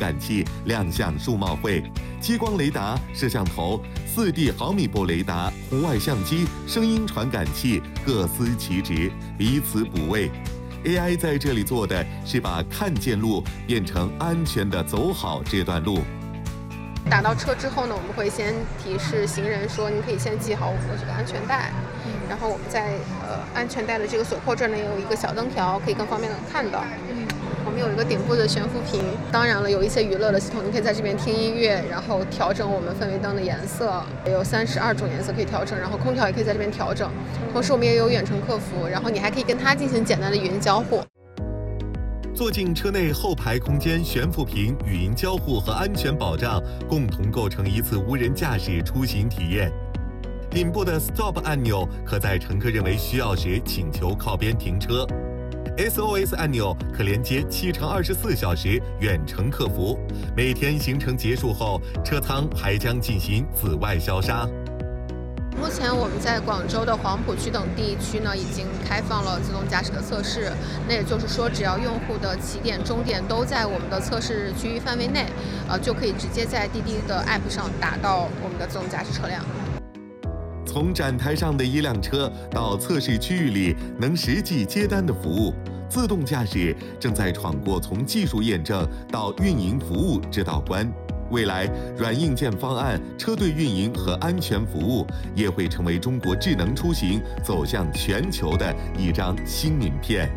感器亮相数贸会，激光雷达、摄像头、4D 毫米波雷达、红外相机、声音传感器各司其职，彼此补位。AI 在这里做的是把看见路变成安全的走好这段路。 打到车之后呢，我们会先提示行人说，你可以先系好我们的这个安全带，然后我们在安全带的这个锁扣这儿呢，也有一个小灯条，可以更方便的看到。我们有一个顶部的悬浮屏，当然了，有一些娱乐的系统，你可以在这边听音乐，然后调整我们氛围灯的颜色，有32种颜色可以调整，然后空调也可以在这边调整。同时我们也有远程客服，然后你还可以跟它进行简单的语音交互。 坐进车内后排空间、悬浮屏、语音交互和安全保障共同构成一次无人驾驶出行体验。顶部的 Stop 按钮可在乘客认为需要时请求靠边停车。SOS 按钮可连接7×24小时远程客服，每天行程结束后，车舱还将进行紫外消杀。 目前我们在广州的黄埔区等地区呢，已经开放了自动驾驶的测试。那也就是说，只要用户的起点、终点都在我们的测试区域范围内，就可以直接在滴滴的 App 上打到我们的自动驾驶车辆。 从展台上的一辆车到测试区域里能实际接单的服务，自动驾驶正在闯过从技术验证到运营服务这道关。未来，软硬件方案、车队运营和安全服务也会成为中国智能出行走向全球的一张新名片。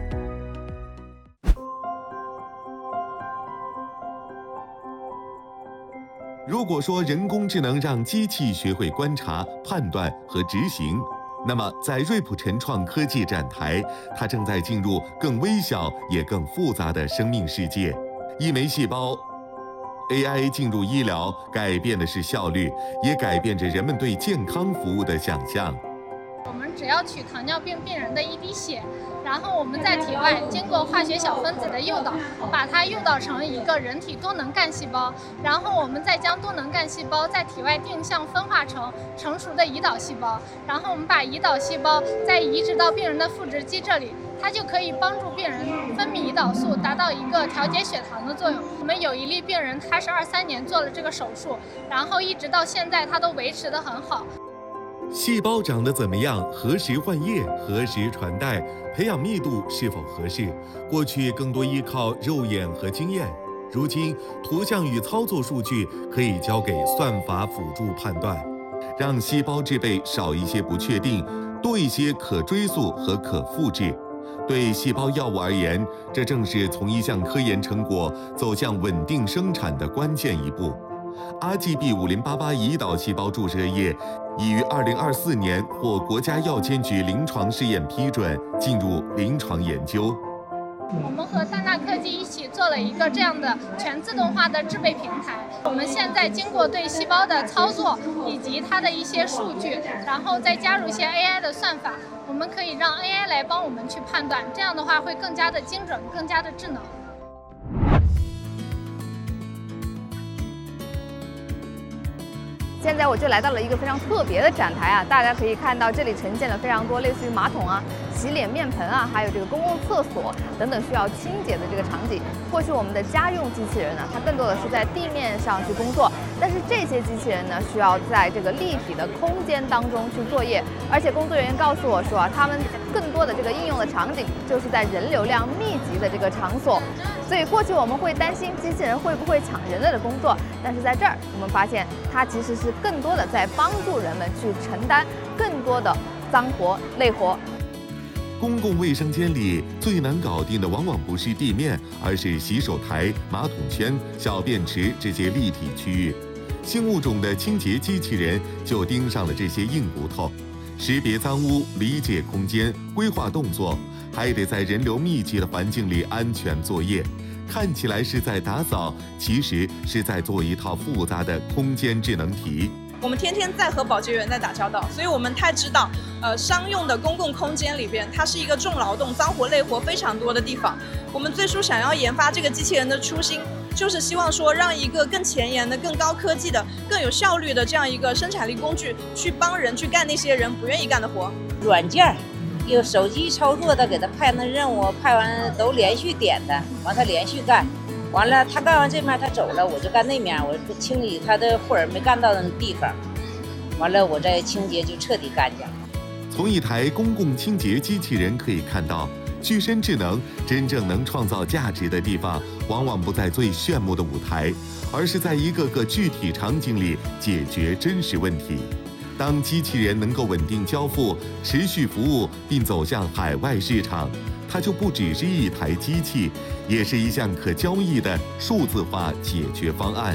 如果说人工智能让机器学会观察、判断和执行，那么在瑞普晨创科技展台，它正在进入更微小也更复杂的生命世界。一枚细胞 AI 进入医疗，改变的是效率，也改变着人们对健康服务的想象。 我们只要取糖尿病病人的一滴血，然后我们在体外经过化学小分子的诱导，把它诱导成一个人体多能干细胞，然后我们再将多能干细胞在体外定向分化成成熟的胰岛细胞，然后我们把胰岛细胞再移植到病人的腹直肌这里，它就可以帮助病人分泌胰岛素，达到一个调节血糖的作用。我们有一例病人，他是23年做了这个手术，然后一直到现在他都维持得很好。 细胞长得怎么样？何时换叶？何时传代？培养密度是否合适？过去更多依靠肉眼和经验，如今图像与操作数据可以交给算法辅助判断，让细胞制备少一些不确定，多一些可追溯和可复制。对细胞药物而言，这正是从一项科研成果走向稳定生产的关键一步。RGB5088胰岛细胞注射液已于2024年获国家药监局临床试验批准，进入临床研究。 我们和三大科技一起做了一个这样的全自动化的制备平台。我们现在经过对细胞的操作以及它的一些数据，然后再加入一些 AI 的算法，我们可以让 AI 来帮我们去判断，这样的话会更加的精准，更加的智能。 现在我就来到了一个非常特别的展台啊，大家可以看到这里呈现了非常多类似于马桶啊、洗脸面盆啊，还有这个公共厕所等等需要清洁的这个场景。过去我们的家用机器人呢，它更多的是在地面上去工作，但是这些机器人呢，需要在这个立体的空间当中去作业。而且工作人员告诉我说啊，他们更多的这个应用的场景就是在人流量密集的这个场所。所以过去我们会担心机器人会不会抢人类的工作，但是在这儿我们发现它其实是更多的在帮助人们去承担更多的脏活累活。 公共卫生间里最难搞定的往往不是地面，而是洗手台、马桶圈、小便池这些立体区域。新物种的清洁机器人就盯上了这些硬骨头，识别脏污、理解空间、规划动作，还得在人流密集的环境里安全作业。看起来是在打扫，其实是在做一套复杂的空间智能题。 我们天天在和保洁员在打交道，所以我们太知道，商用的公共空间里边，它是一个重劳动、脏活累活非常多的地方。我们最初想要研发这个机器人的初心，就是希望说让一个更前沿的、更高科技的、更有效率的这样一个生产力工具，去帮人去干那些人不愿意干的活。 软件有手机操作的，给他派那任务，派完都连续点的，完他连续干。 完了他干完这面他走了，我就干那面，我清理他的货儿没干到的地方，完了我再清洁就彻底干净。 从一台公共清洁机器人可以看到，具身智能真正能创造价值的地方，往往不在最炫目的舞台，而是在一个个具体场景里解决真实问题。当机器人能够稳定交付、持续服务并走向海外市场，它就不只是一台机器，也是一项可交易的数字化解决方案。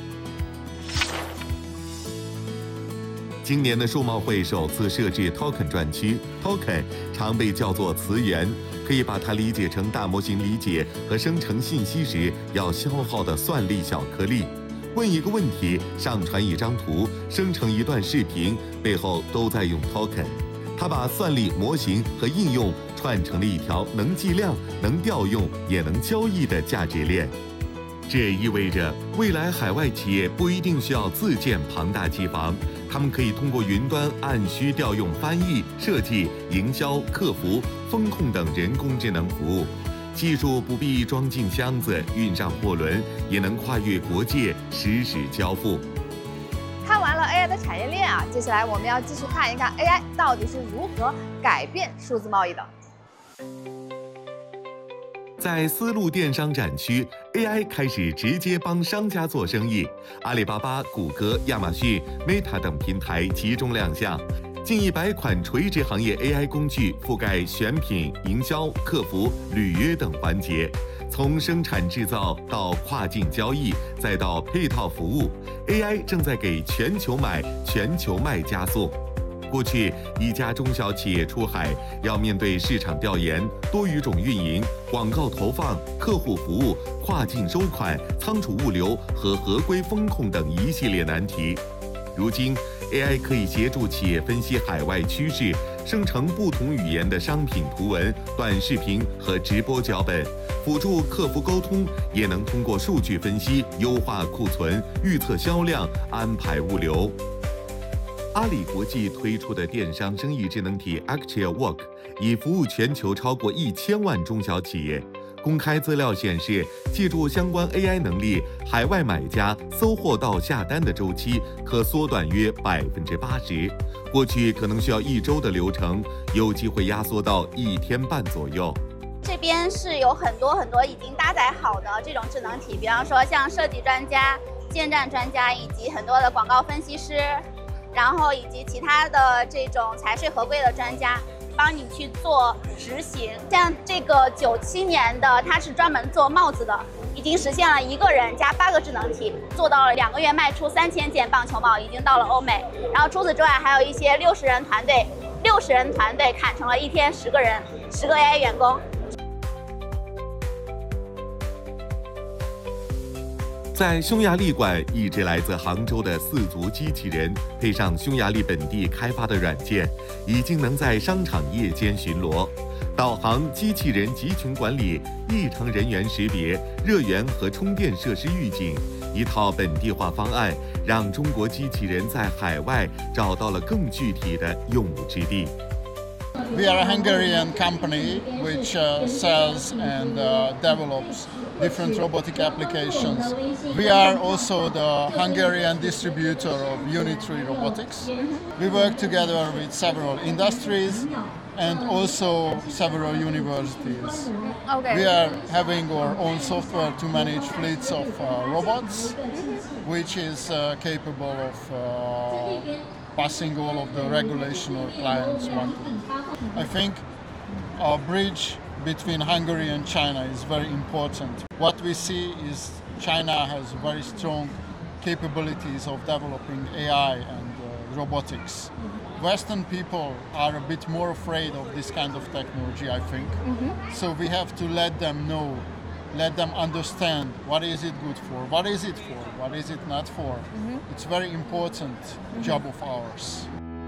今年的数贸会首次设置 Token 专区 ，Token 常被叫做词源，可以把它理解成大模型理解和生成信息时要消耗的算力小颗粒。问一个问题，上传一张图，生成一段视频，背后都在用 Token。它把算力、模型和应用串成了一条能计量、能调用、也能交易的价值链。这意味着，未来海外企业不一定需要自建庞大机房，他们可以通过云端按需调用翻译、设计、营销、客服、风控等人工智能服务。技术不必装进箱子、运上货轮，也能跨越国界实时交付。 看完了 AI 的产业链啊，接下来我们要继续看一看 AI 到底是如何改变数字贸易的。 在丝路电商展区 ，AI 开始直接帮商家做生意。阿里巴巴、谷歌、亚马逊、Meta 等平台集中亮相，近100款垂直行业 AI 工具覆盖选品、营销、客服、履约等环节。从生产制造到跨境交易，再到配套服务 ，AI 正在给全球买、全球卖加速。过去，一家中小企业出海要面对市场调研、多语种运营、广告投放、客户服务、跨境收款、仓储物流和合规风控等一系列难题。如今 ，AI 可以协助企业分析海外趋势，生成不同语言的商品图文、短视频和直播脚本，辅助客服沟通，也能通过数据分析优化库存、预测销量、安排物流。阿里国际推出的电商生意智能体 Actual Work 已服务全球超过1000万中小企业。公开资料显示，借助相关 AI 能力，海外买家搜货到下单的周期可缩短约80%。过去可能需要1周的流程，有机会压缩到1天半左右。 这边是有很多已经搭载好的这种智能体，比方说像设计专家、建站专家以及很多的广告分析师，然后以及其他的这种财税合规的专家，帮你去做执行。像这个97年的，它是专门做帽子的，已经实现了1个人加8个智能体，做到了2个月卖出3000件棒球帽，已经到了欧美。然后除此之外，还有一些60人团队砍成了1天10个人，10个 AI 员工。 在匈牙利馆，一只来自杭州的4足机器人，配上匈牙利本地开发的软件，已经能在商场夜间巡逻、导航、机器人集群管理、异常人员识别、热源和充电设施预警，一套本地化方案，让中国机器人在海外找到了更具体的用武之地。 We are a Hungarian company which sells and develops different robotic applications. We are also the Hungarian distributor of Unitree Robotics. We work together with several industries and also several universities. Okay. We are having our own software to manage fleets of robots, which is capable of passing all of the regulation our clients want. I think a bridge between Hungary and China is very important. What we see is China has very strong capabilities of developing AI and robotics. Western people are a bit more afraid of this kind of technology, I think. So we have to let them know, let them understand what is it good for, what is it for, what is it not for. It's very important job of ours.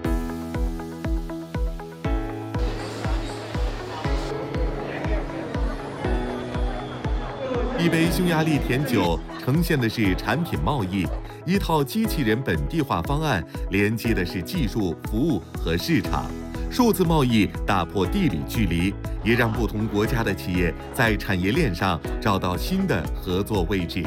一杯匈牙利甜酒呈现的是产品贸易，一套机器人本地化方案连接的是技术、服务和市场。 数字贸易打破地理距离，也让不同国家的企业在产业链上找到新的合作位置。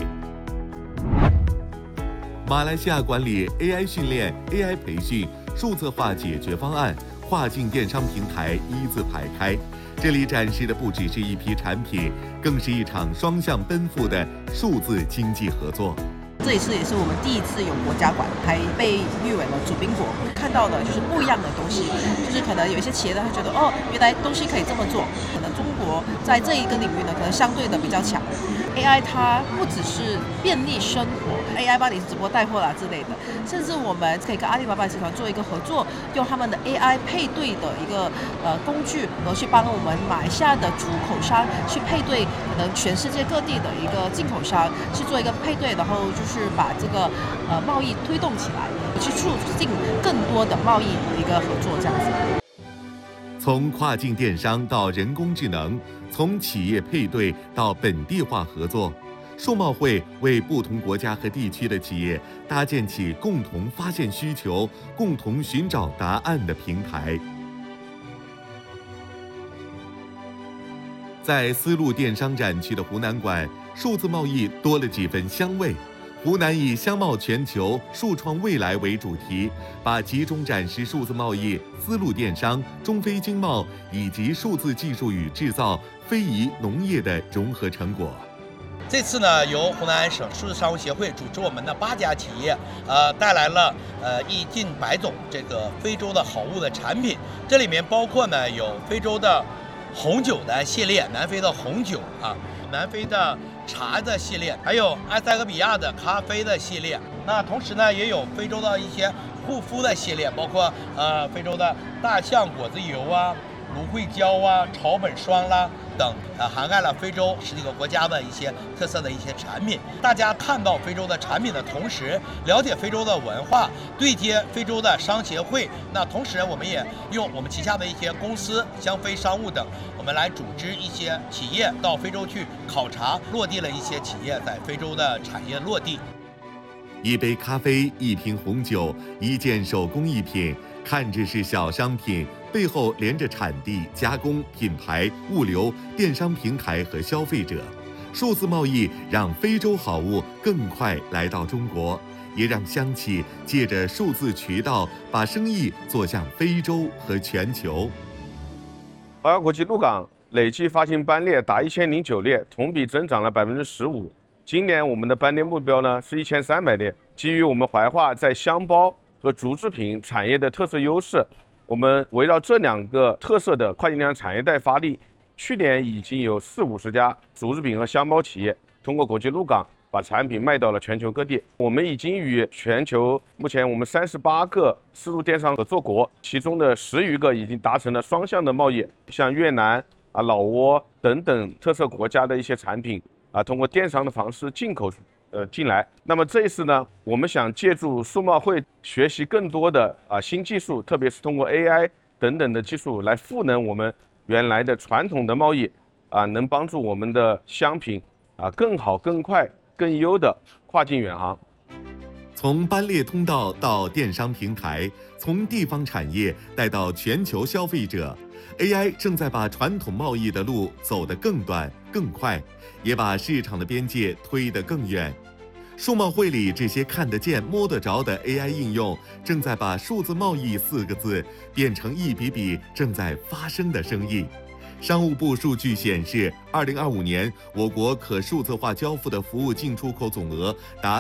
马来西亚管理 AI 训练、AI 培训、数字化解决方案，跨境电商平台一字排开。这里展示的不只是一批产品，更是一场双向奔赴的数字经济合作。 这一次也是我们第一次有国家馆，还被誉为了主宾国，看到的就是不一样的东西，就是可能有一些企业呢会觉得原来东西可以这么做，可能中国在这一个领域呢可能相对的比较强。AI 它不只是便利生活 ，AI 帮你直播带货啦之类的，甚至我们可以跟阿里巴巴集团做一个合作，用他们的 AI 配对的一个工具，然后去帮我们马来西亚的出口商去配对可能全世界各地的一个进口商，去做一个配对，然后就是把这个贸易推动起来，去促进更多的贸易的一个合作，这样子。 从跨境电商到人工智能，从企业配对到本地化合作，数贸会为不同国家和地区的企业搭建起共同发现需求、共同寻找答案的平台。在丝路电商展区的湖南馆，数字贸易多了几分香味。湖南以香贸全球、数创未来为主题，把集中展示数字贸易、丝路电商、中非经贸以及数字技术与制造、非遗农业的融合成果。 这次呢，由湖南省数字商务协会组织我们的8家企业，带来了近100种这个非洲的好物的产品。这里面包括呢有非洲的红酒的系列，南非的红酒南非的茶的系列，还有埃塞俄比亚的咖啡的系列。那同时呢，也有非洲的一些护肤的系列，包括非洲的大象果子油芦荟胶草本霜啦等，涵盖了非洲10几个国家的一些特色的一些产品。大家看到非洲的产品的同时，了解非洲的文化，对接非洲的商协会。那同时我们也用我们旗下的一些公司、香飞商务等，我们来组织一些企业到非洲去考察，落地了一些企业在非洲的产业落地。 一杯咖啡，一瓶红酒，一件手工艺品，看着是小商品，背后连着产地、加工、品牌、物流、电商平台和消费者。数字贸易让非洲好物更快来到中国，也让乡企借着数字渠道把生意做向非洲和全球。 华亚国际陆港累计发行班列达1009列，同比增长了15%。今年我们的班列目标呢是1300列。基于我们怀化在箱包和竹制品产业的特色优势，我们围绕这2个特色的跨境电商产业带发力。去年已经有40-50家竹制品和箱包企业通过国际陆港把产品卖到了全球各地。我们已经与全球目前我们38个丝路电商合作国，其中的10余个已经达成了双向的贸易，像越南老挝等等特色国家的一些产品通过电商的方式进口进来。那么这一次呢，我们想借助数贸会学习更多的新技术，特别是通过 AI 等等的技术来赋能我们原来的传统的贸易能帮助我们的商品更好、更快、更优的跨境远航。 从班列通道到电商平台，从地方产业带到全球消费者。AI 正在把传统贸易的路走得更短、更快，也把市场的边界推得更远。数贸会里这些看得见、摸得着的 AI 应用，正在把数字贸易4个字变成一笔笔正在发生的生意。商务部数据显示，2025年我国可数字化交付的服务进出口总额达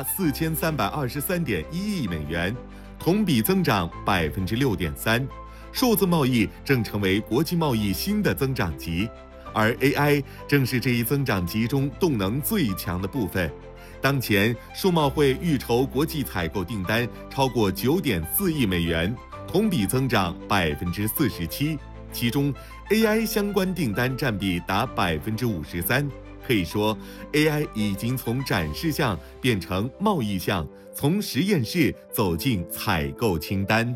4323.1亿美元，同比增长6.3%。数字贸易正成为国际贸易新的增长极，而 AI 正是这一增长极中动能最强的部分。当前，数贸会预筹国际采购订单超过9.4亿美元，同比增长47%，其中 AI 相关订单占比达53%。可以说 ，AI 已经从展示项变成贸易项，从实验室走进采购清单。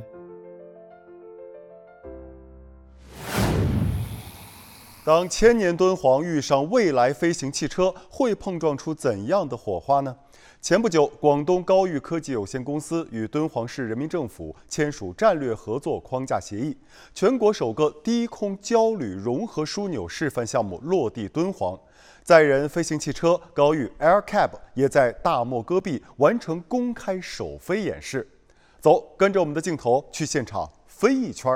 当千年敦煌遇上未来飞行汽车，会碰撞出怎样的火花呢？ 前不久，广东高域科技有限公司与敦煌市人民政府签署战略合作框架协议，全国首个低空胶铝融合枢纽示范项目落地敦煌。载人飞行汽车高域 AirCab 也在大漠戈壁完成公开首飞演示。走，跟着我们的镜头去现场飞一圈。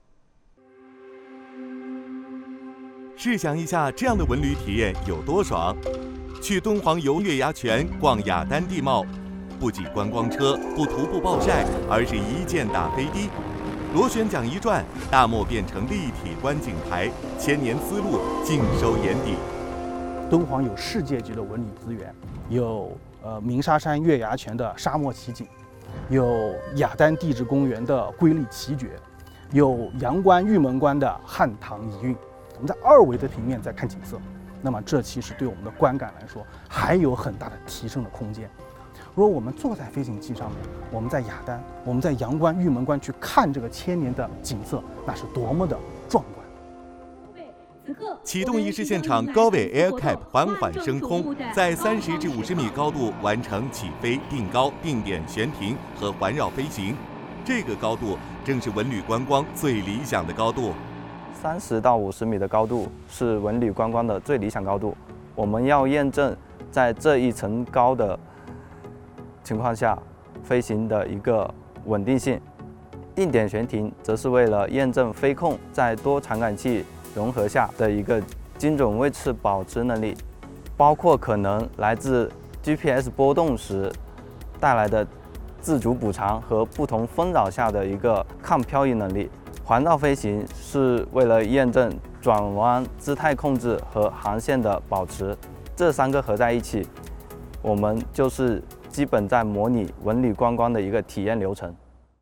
试想一下，这样的文旅体验有多爽！去敦煌游月牙泉、逛雅丹地貌，不挤观光车，不徒步暴晒，而是一键打飞的。螺旋桨一转，大漠变成立体观景台，千年丝路尽收眼底。 敦煌有世界级的文旅资源，有鸣沙山月牙泉的沙漠奇景，有雅丹地质公园的瑰丽奇绝，有阳关、玉门关的汉唐遗韵。我们在2维的平面在看景色，那么这其实对我们的观感来说还有很大的提升的空间。如果我们坐在飞行器上面，我们在雅丹，我们在阳关、玉门关去看这个千年的景色，那是多么的壮观！ 启动仪式现场，高纬 AirCab 缓缓升空，在30至50米高度完成起飞、定高、定点悬停和环绕飞行。这个高度正是文旅观光最理想的高度。 30到50米的高度是文旅观光的最理想高度。我们要验证在这一层高的情况下飞行的一个稳定性。定点悬停则是为了验证飞控在多传感器融合下的一个精准位置保持能力，包括可能来自 GPS 波动时带来的自主补偿和不同风扰下的一个抗漂移能力。环绕飞行是为了验证转弯姿态控制和航线的保持，这3个合在一起，我们就是基本在模拟文旅观光的一个体验流程。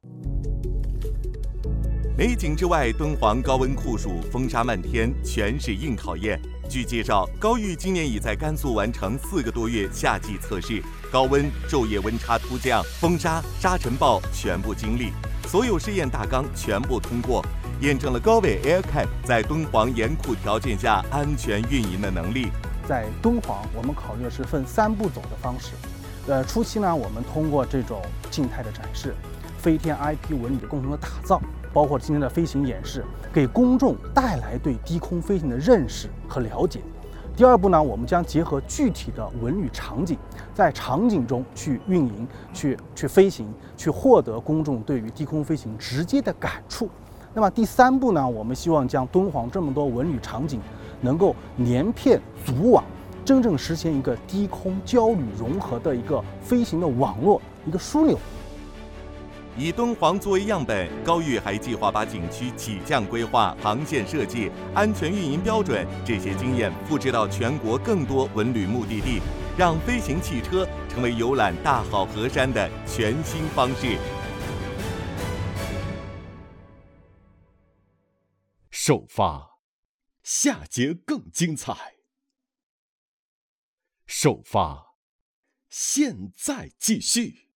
美景之外，敦煌高温酷暑，风沙漫天，全是硬考验。据介绍，高域今年已在甘肃完成4个多月夏季测试，高温、昼夜温差突降、风沙、沙尘暴全部经历，所有试验大纲全部通过，验证了高纬 AirCab 在敦煌严酷条件下安全运营的能力。 在敦煌，我们考虑的是分3步走的方式。初期呢，我们通过这种静态的展示，飞天 IP 文旅的共同的打造，包括今天的飞行演示，给公众带来对低空飞行的认识和了解。第2步呢，我们将结合具体的文旅场景，在场景中去运营、去飞行，去获得公众对于低空飞行直接的感触。那么第3步呢，我们希望将敦煌这么多文旅场景能够连片组网，真正实现一个低空胶铝融合的一个飞行的网络，一个枢纽。 以敦煌作为样本，高域还计划把景区起降规划、航线设计、安全运营标准这些经验复制到全国更多文旅目的地，让飞行汽车成为游览大好河山的全新方式。 首发，下节更精彩。首发，现在继续。